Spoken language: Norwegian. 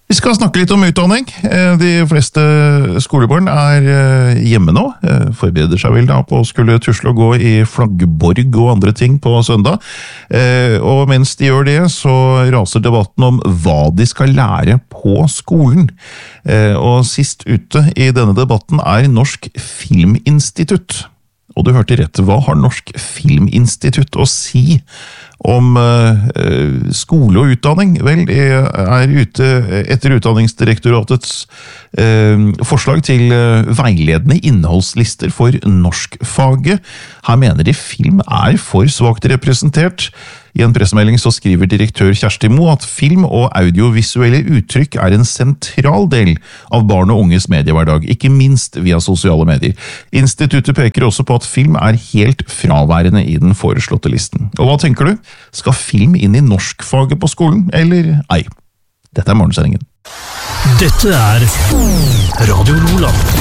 Vi skal snakke litt om utdanning. De fleste skolebarn hjemme nå, forbereder seg vel da på å skulle tusle og gå i flaggborg og andre ting på søndag. Og mens de gjør det, så raser debatten om hva de skal lære på skolen. Og sist ute i denne debatten Norsk Filminstitutt. Og du hørte rett, hva har Norsk Filminstitutt å si om skole og utdanning? Vel, det ute etter Utdanningsdirektoratets forslag til veiledende innholdslister for norskfaget. Her mener de film for svakt representert. I en pressemelding så skriver direktør Kjersti Mo at film og audiovisuelle uttrykk en sentral del av barn og unges mediehverdag, ikke minst via sosiale medier. Instituttet peker også på at film helt fraværende i den foreslåtte listen. Og hva tenker du? Skal film inn i norskfaget på skolen, eller ei? Dette morgensendingen. Dette Radio Nordland.